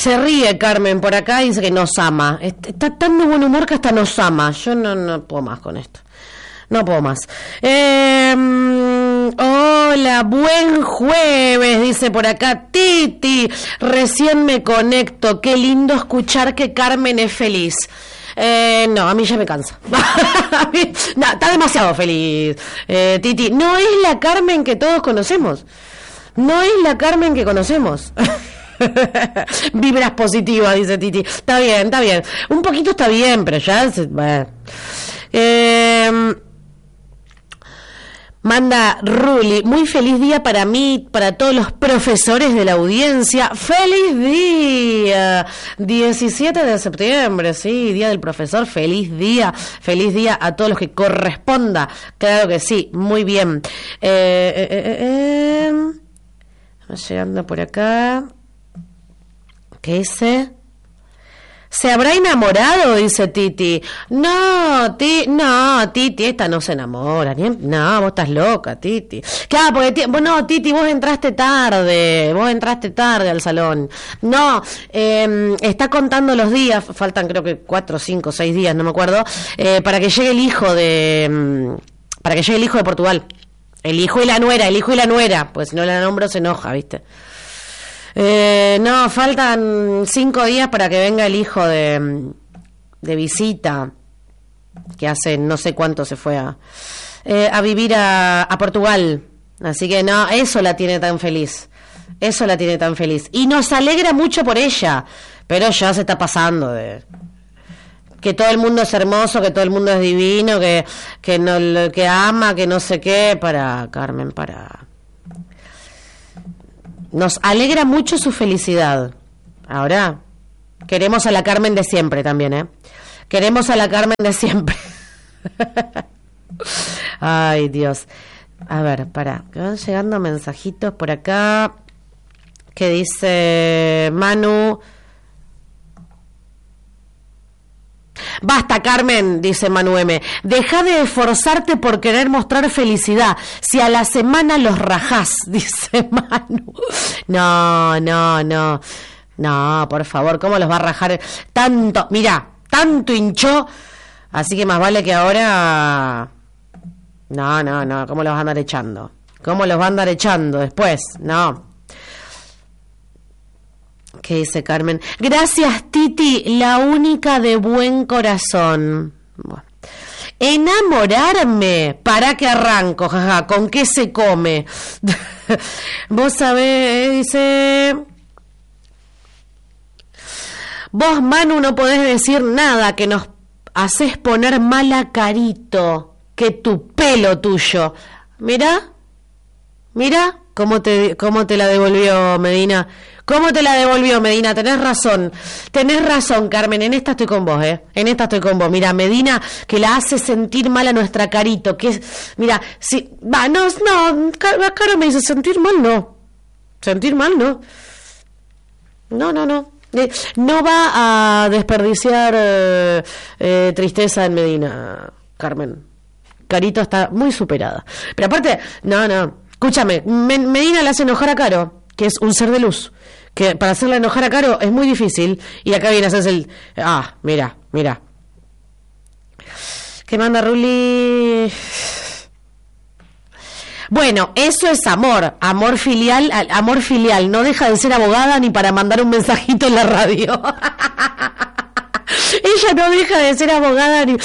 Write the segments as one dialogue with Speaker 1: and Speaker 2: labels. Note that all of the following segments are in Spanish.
Speaker 1: Se ríe Carmen por acá y dice que nos ama. Está tan de buen humor que hasta nos ama. Yo no puedo más con esto. No puedo más. Hola, buen jueves, dice por acá Titi. Recién me conecto. Qué lindo escuchar que Carmen es feliz. No, a mí ya me cansa. No, está demasiado feliz, Titi. No es la Carmen que todos conocemos. No es la Carmen que conocemos. Vibras positivas, dice Titi. Está bien. Un poquito está bien, pero ya... Bueno. Manda Ruli, muy feliz día para mí, para todos los profesores de la audiencia. ¡Feliz día! 17 de septiembre, sí, Día del Profesor. Feliz día a todos los que corresponda. Claro que sí, muy bien. Llegando por acá. ¿Qué dice? ¿Se habrá enamorado? Dice Titi. No, Titi, esta no se enamora. No, vos estás loca, Titi. Claro, porque Titi, vos entraste tarde al salón. No, está contando los días, faltan creo que 4, 5, 6 días, no me acuerdo, para que llegue el hijo de Portugal. El hijo y la nuera, pues si no la nombro se enoja, ¿viste? No, faltan 5 días para que venga el hijo de visita, que hace no sé cuánto se fue a vivir a Portugal. Así que no, eso la tiene tan feliz. Y nos alegra mucho por ella, pero ya se está pasando de... que todo el mundo es hermoso, que todo el mundo es divino, que ama, que no sé qué, para Carmen, para... Nos alegra mucho su felicidad. Ahora, queremos a la Carmen de siempre también, ¿eh? Queremos a la Carmen de siempre. Ay, Dios. A ver, pará, que van llegando mensajitos por acá. Que dice Manu... Basta, Carmen, dice Manu M. Deja de esforzarte por querer mostrar felicidad. Si a la semana los rajás, dice Manu. No, por favor, ¿cómo los va a rajar? Tanto, mira, tanto hinchó. Así que más vale que ahora... No, ¿cómo los va a andar echando? ¿Cómo los va a andar echando después? No. ¿Qué dice Carmen? Gracias, Titi, la única de buen corazón. Bueno. Enamorarme, ¿para qué arranco? Jaja, ¿con qué se come? Vos sabés, dice... Vos, Manu, no podés decir nada, que nos haces poner mala carito, que tu pelo tuyo. Mira, cómo te la devolvió Medina. ¿Cómo te la devolvió, Medina? Tenés razón, Carmen, en esta estoy con vos, Mira, Medina, que la hace sentir mal a nuestra Carito, que es, mira, si, va, no, Caro me dice, sentir mal, no. No va a desperdiciar tristeza en Medina, Carmen. Carito está muy superada. Pero aparte, no, escúchame, Medina le hace enojar a Caro, que es un ser de luz, que para hacerla enojar a Caro es muy difícil, y acá viene a hacerse el... mira. ¿Qué manda Ruli? Bueno, eso es amor filial, no deja de ser abogada ni para mandar un mensajito en la radio. Ella no deja de ser abogada ni...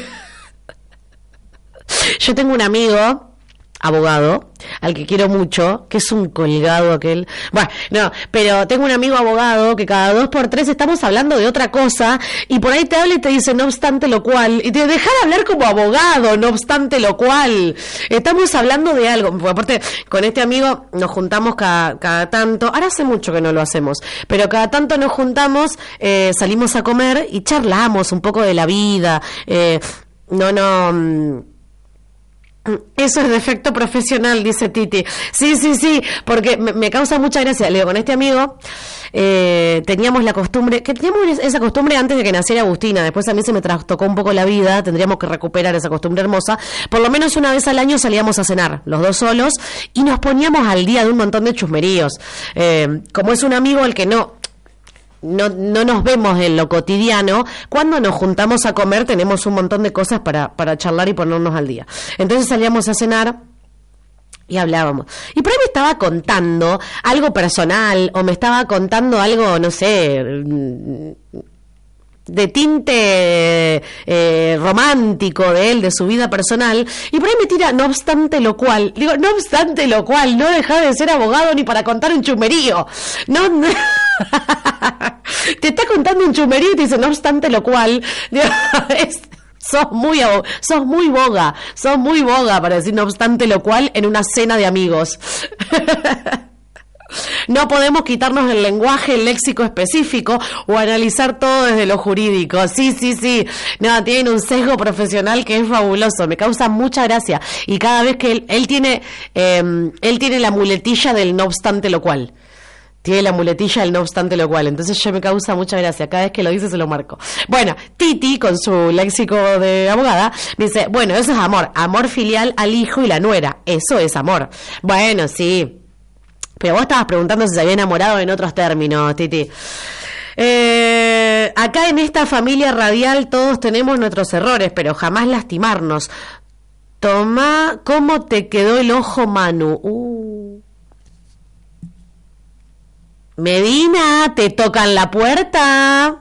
Speaker 1: Yo tengo un amigo abogado, al que quiero mucho, que es un colgado aquel. Bueno, no, pero tengo un amigo abogado que cada 2 por 3 estamos hablando de otra cosa, y por ahí te habla y te dice no obstante lo cual, y te deja de hablar como abogado, no obstante lo cual. Estamos hablando de algo, porque aparte con este amigo nos juntamos cada tanto, ahora hace mucho que no lo hacemos, pero cada tanto nos juntamos, salimos a comer y charlamos un poco de la vida, eso es defecto profesional, dice Titi. Sí, porque me causa mucha gracia. Le digo, con este amigo teníamos esa costumbre antes de que naciera Agustina. Después a mí se me trastocó un poco la vida. Tendríamos que recuperar esa costumbre hermosa. Por lo menos una vez al año salíamos a cenar, los dos solos, y nos poníamos al día de un montón de chusmeríos. Como es un amigo al que no no nos vemos en lo cotidiano. Cuando nos juntamos a comer tenemos un montón de cosas para charlar y ponernos al día. Entonces salíamos a cenar y hablábamos. Y por ahí me estaba contando algo personal, o me estaba contando algo, no sé, de tinte romántico de él, de su vida personal, y por ahí me tira, no obstante lo cual, digo, no obstante lo cual, no deja de ser abogado ni para contar un chumerío. No, te está contando un chumerío y te dice, no obstante lo cual, digo, sos muy boga para decir no obstante lo cual en una cena de amigos. No podemos quitarnos el lenguaje, el léxico específico o analizar todo desde lo jurídico. Sí. No, tienen un sesgo profesional que es fabuloso, me causa mucha gracia. Y cada vez que él tiene la muletilla del no obstante lo cual. Tiene la muletilla del no obstante lo cual. Entonces me causa mucha gracia. Cada vez que lo dice se lo marco. Bueno, Titi, con su léxico de abogada, dice, bueno, eso es amor. Amor filial al hijo y la nuera. Eso es amor. Bueno, sí. Pero vos estabas preguntando si se había enamorado en otros términos, Titi. Acá en esta familia radial todos tenemos nuestros errores, pero jamás lastimarnos. Tomá, ¿cómo te quedó el ojo, Manu? Medina, te tocan la puerta.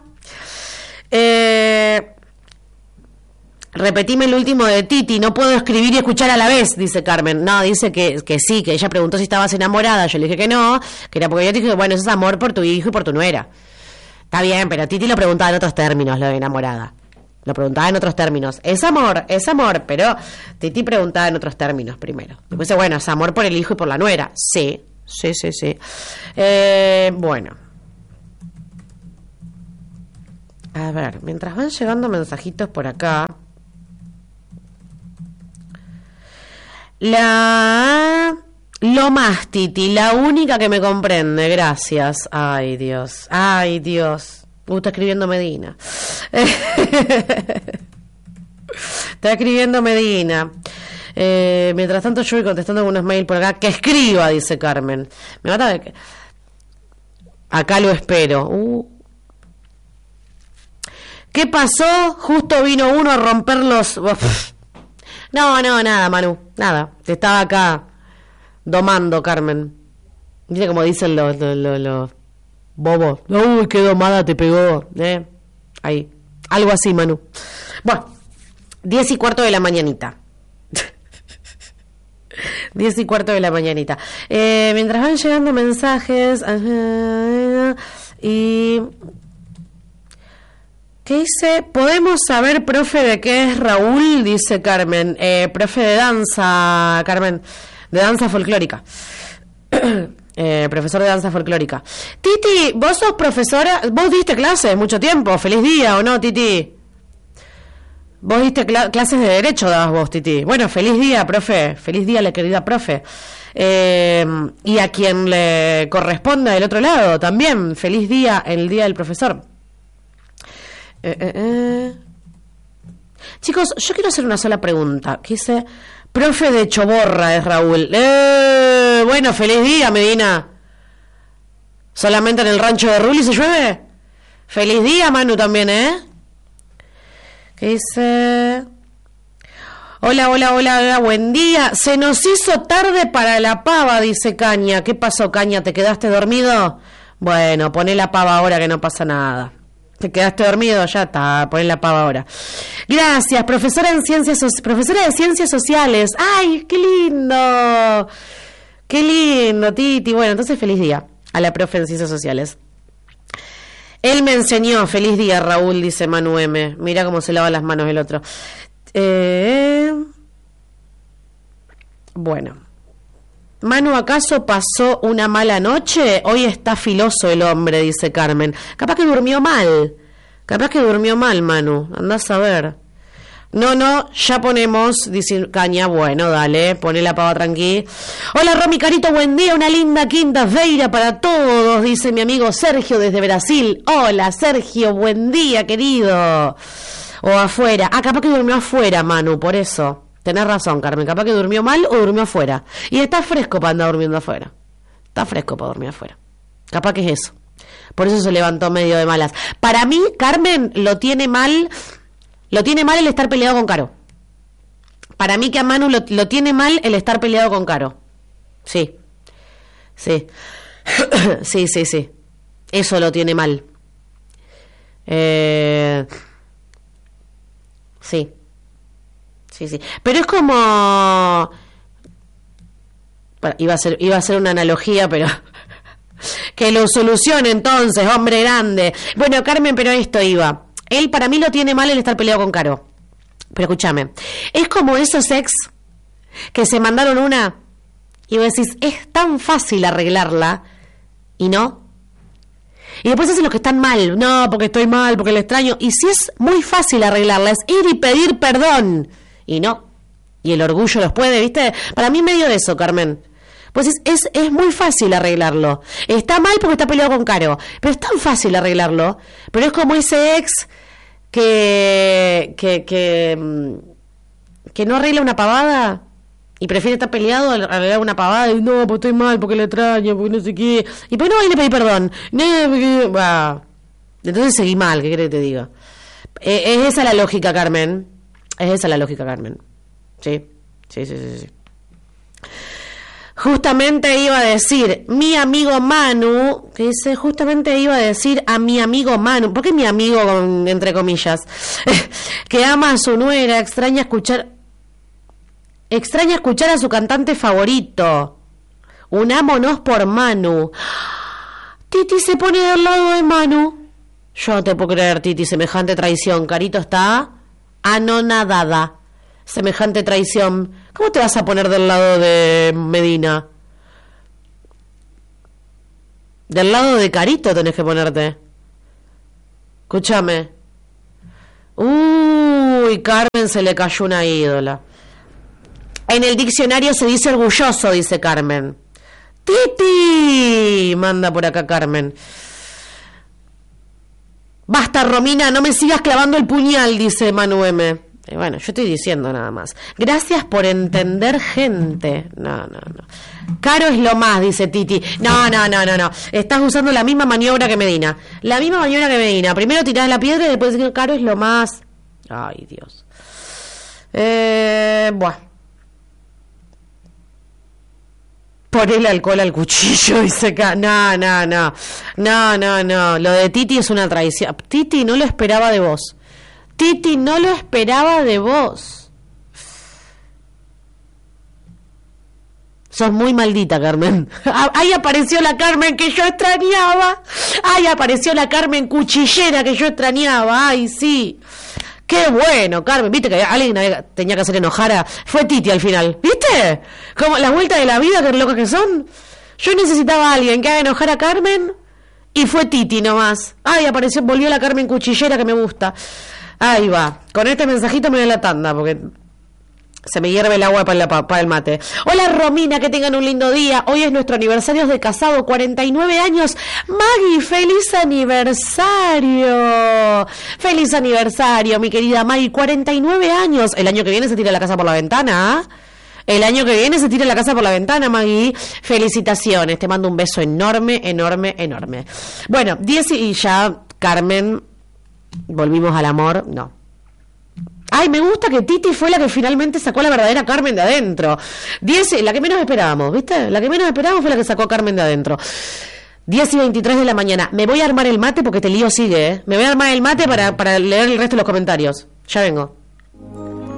Speaker 1: Repetime el último de Titi, no puedo escribir y escuchar a la vez, dice Carmen. No, dice que sí, que ella preguntó si estabas enamorada. Yo le dije que no, que era porque yo te dije, bueno, eso es amor por tu hijo y por tu nuera. Está bien, pero Titi lo preguntaba en otros términos, lo de enamorada. Lo preguntaba en otros términos. Es amor, pero Titi preguntaba en otros términos primero. Después dice, bueno, es amor por el hijo y por la nuera. Sí. Bueno. A ver, mientras van llegando mensajitos por acá. Lo más, Titi, la única que me comprende, gracias. Ay, Dios. Está escribiendo Medina. Está escribiendo Medina. Mientras tanto yo voy contestando algunos mails por acá. Que escriba, dice Carmen. Me mata de que... Acá lo espero. ¿Qué pasó? Justo vino uno a romper los... No, nada, Manu, nada. Te estaba acá domando, Carmen. ¿Viste cómo dicen los bobos? Uy, qué domada te pegó, Ahí. Algo así, Manu. Bueno, 10:15 de la mañanita. 10:15 de la mañanita. Mientras van llegando mensajes... y... ¿Qué dice? ¿Podemos saber, profe, de qué es Raúl? Dice Carmen. Profe de danza, Carmen. De danza folclórica. Profesor de danza folclórica. Titi, vos sos profesora... Vos diste clases mucho tiempo. ¿Feliz día o no, Titi? Vos diste clases de derecho, dabas vos, Titi. Bueno, feliz día, profe. Feliz día, la querida profe. Y a quien le corresponda del otro lado también. Feliz día, el día del profesor. Chicos, yo quiero hacer una sola pregunta. ¿Qué dice? Profe de Choborra es Raúl. Bueno, feliz día, Medina. ¿Solamente en el rancho de Ruli se llueve? Feliz día, Manu, también, ¿Qué dice? Hola, buen día. Se nos hizo tarde para la pava, dice Caña. ¿Qué pasó, Caña? ¿Te quedaste dormido? Bueno, poné la pava ahora que no pasa nada. ¿Te quedaste dormido? Ya está, poné la pava ahora. Gracias, profesora de Ciencias Sociales. ¡Ay, qué lindo! ¡Qué lindo, Titi! Bueno, entonces feliz día a la profe de Ciencias Sociales. Él me enseñó, feliz día, Raúl, dice Manu M. Mira cómo se lava las manos el otro. Bueno. Manu, ¿acaso pasó una mala noche? Hoy está filoso el hombre, dice Carmen. Capaz que durmió mal, Manu. Andás a ver. No, ya ponemos, dice Caña. Bueno, dale, poné la pava tranqui. Hola, Romy, Carito, buen día. Una linda quinta-feira para todos, dice mi amigo Sergio desde Brasil. Hola, Sergio, buen día, querido. O afuera. Capaz que durmió afuera, Manu, por eso. Tenés razón, Carmen, capaz que durmió mal o durmió afuera. Y está fresco para andar durmiendo afuera. Está fresco para dormir afuera. Capaz que es eso. Por eso se levantó medio de malas. Para mí, Carmen lo tiene mal el estar peleado con Caro. Para mí que a Manu lo tiene mal el estar peleado con Caro. Sí. Sí. sí. Eso lo tiene mal. Sí. Pero es como... Bueno, iba a ser una analogía, pero... que lo solucione entonces, hombre grande. Bueno, Carmen, pero esto iba. Él para mí lo tiene mal el estar peleado con Caro. Pero escúchame, es como esos ex que se mandaron una y vos decís, es tan fácil arreglarla y no. Y después hacen los que están mal. No, porque estoy mal, porque le extraño. Y si es muy fácil arreglarla, es ir y pedir perdón. Y no. Y el orgullo los puede, ¿viste? Para mí medio de eso, Carmen. Pues es muy fácil arreglarlo. Está mal porque está peleado con Caro. Pero es tan fácil arreglarlo. Pero es como ese ex que no arregla una pavada y prefiere estar peleado a arreglar una pavada y no, pues estoy mal, porque le extraño, porque no sé qué. Y pues no, ahí le pedí perdón. No, porque... Bah. Entonces seguí mal, ¿qué querés que te diga? Es esa la lógica, Carmen. Es esa la lógica, Carmen. Sí. Justamente iba a decir mi amigo Manu, que dice, justamente iba a decir a mi amigo Manu, ¿por qué mi amigo entre comillas? Que ama a su nuera, extraña escuchar a su cantante favorito. Unámonos por Manu. Titi se pone del lado de Manu. Yo no te puedo creer, Titi, semejante traición. Carito está anonadada. Semejante traición. ¿Cómo te vas a poner del lado de Medina? Del lado de Carito tenés que ponerte. Escúchame. Uy, Carmen se le cayó una ídola. En el diccionario se dice orgulloso, dice Carmen. ¡Titi! Manda por acá Carmen. Basta, Romina, no me sigas clavando el puñal, dice Manu M. Bueno, yo estoy diciendo nada más. Gracias por entender, gente. No. Caro es lo más, dice Titi. No. Estás usando la misma maniobra que Medina. Primero tirás la piedra y después decís Caro es lo más. Ay, Dios. Buah. Ponele alcohol al cuchillo, dice acá. No. Lo de Titi es una traición. Titi no lo esperaba de vos. Sos muy maldita, Carmen. Ahí apareció la Carmen que yo extrañaba. Ahí apareció la Carmen cuchillera que yo extrañaba. Ay, sí. Qué bueno, Carmen. ¿Viste que alguien tenía que hacer enojar a... Fue Titi al final. ¿Viste? Como la vuelta de la vida, qué locas que son. Yo necesitaba a alguien que haga enojar a Carmen y fue Titi nomás. Ay, volvió la Carmen cuchillera que me gusta. Ahí va. Con este mensajito me voy a la tanda porque se me hierve el agua para el mate. Hola, Romina, que tengan un lindo día. Hoy es nuestro aniversario de casado, 49 años. Maggie, feliz aniversario. Feliz aniversario, mi querida Maggie, 49 años. El año que viene se tira la casa por la ventana, ¿ah? El año que viene se tira la casa por la ventana, Maggie. Felicitaciones. Te mando un beso enorme. Bueno, 10 y ya, Carmen... Volvimos al amor, no. Ay, me gusta que Titi fue la que finalmente sacó a la verdadera Carmen de adentro. 10, la que menos esperábamos, ¿viste? La que menos esperábamos fue la que sacó a Carmen de adentro. 10:23 de la mañana. Me voy a armar el mate porque este lío sigue, ¿eh? Me voy a armar el mate para leer el resto de los comentarios. Ya vengo.